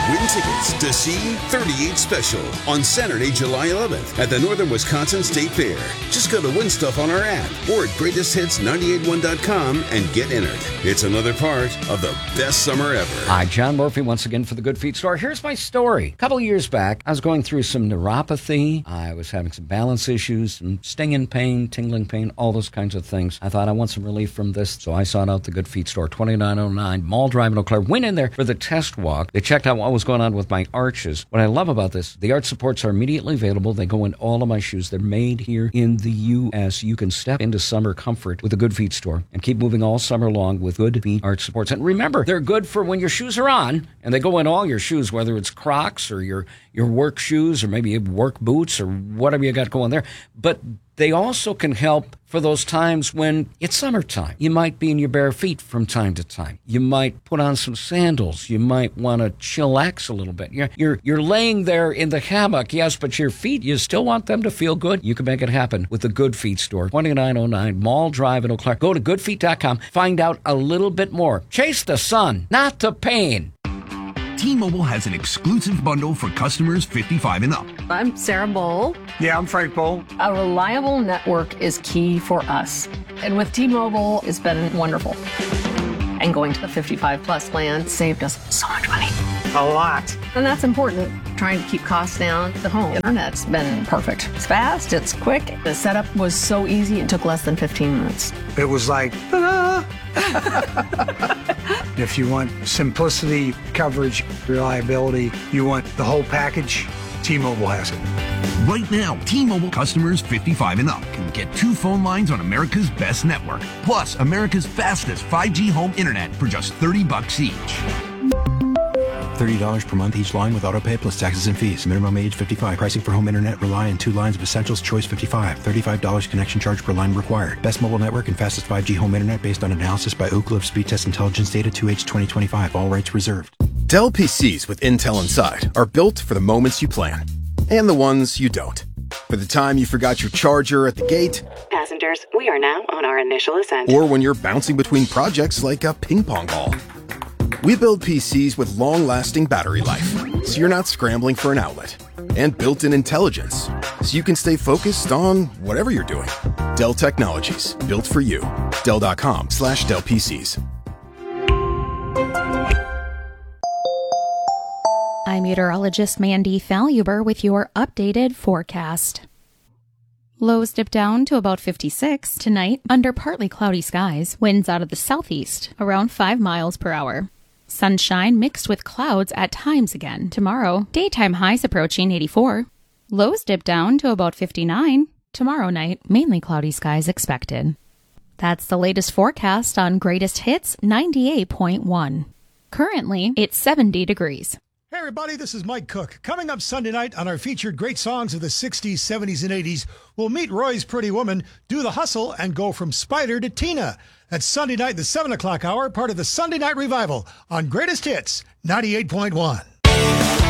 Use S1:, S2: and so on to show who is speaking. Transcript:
S1: Win tickets to see 38 Special on Saturday, July 11th at the Northern Wisconsin State Fair. Just go to Win Stuff on our app or at greatesthits981.com and get entered. It's another part of the best summer ever.
S2: Hi, John Murphy once again for the Good Feet Store. Here's my story. A couple of years back, I was going through some neuropathy. I was having some balance issues, some stinging pain, tingling pain, all those kinds of things. I thought I want some relief from this, so I sought out the Good Feet Store, 2909 Mall Drive in Eau Claire. Went in there for the test walk. They checked out what was going on with my arches. What I love about this, the arch supports are immediately available. They go in all of my shoes. They're made here in the U.S. You can step into summer comfort with the Good Feet Store and keep moving all summer long with Good Feet arch supports. And remember, they're good for when your shoes are on, and they go in all your shoes, whether it's Crocs or your work shoes or maybe work boots or whatever you got going there. But they also can help for those times when it's summertime. You might be in your bare feet from time to time. You might put on some sandals. You might want to chillax a little bit. You're laying there in the hammock, yes, but your feet, you still want them to feel good? You can make it happen with the Good Feet Store, 2909 Mall Drive in Eau Claire. Go to goodfeet.com. Find out a little bit more. Chase the sun, not the pain.
S3: T-Mobile has an exclusive bundle for customers 55 and up.
S4: I'm Sarah Bowl.
S5: Yeah, I'm Frank Bowl.
S4: A reliable network is key for us. And with T-Mobile, it's been wonderful. And going to the 55 plus plan saved us so much money.
S5: A lot.
S4: And that's important. Trying to keep costs down. The home internet's been perfect. It's fast, it's quick. The setup was so easy, it took less than 15 minutes.
S5: It was like, ta-da! If you want simplicity, coverage, reliability, you want the whole package, T-Mobile has it.
S3: Right now, T-Mobile customers 55 and up can get 2 phone lines on America's best network, plus America's fastest 5G home internet for just $30 each.
S6: $30 per month each line with autopay plus taxes and fees. Minimum age 55. Pricing for home internet rely on 2 lines of Essentials Choice 55. $35 connection charge per line required. Best mobile network and fastest 5G home internet based on analysis by Ookla of Speed Test Intelligence data 2H 2025. All rights reserved.
S7: Dell PCs with Intel inside are built for the moments you plan and the ones you don't. For the time you forgot your charger at the gate.
S8: Passengers, we are now on our initial ascent.
S7: Or when you're bouncing between projects like a ping pong ball. We build PCs with long-lasting battery life, so you're not scrambling for an outlet. And built-in intelligence, so you can stay focused on whatever you're doing. Dell Technologies, built for you. Dell.com/Dell PCs.
S9: I'm meteorologist Mandy Faluber with your updated forecast. Lows dip down to about 56 tonight under partly cloudy skies. Winds out of the southeast around 5 miles per hour. Sunshine mixed with clouds at times again. Tomorrow, daytime highs approaching 84. Lows dip down to about 59. Tomorrow night, mainly cloudy skies expected. That's the latest forecast on Greatest Hits 98.1. Currently, it's 70 degrees.
S10: Hey everybody, this is Mike Cook. Coming up Sunday night on our featured great songs of the 60s, 70s, and 80s, we'll meet Roy's Pretty Woman, do the hustle, and go from Spider to Tina. That's Sunday night, the 7 o'clock hour, part of the Sunday Night Revival on Greatest Hits 98.1.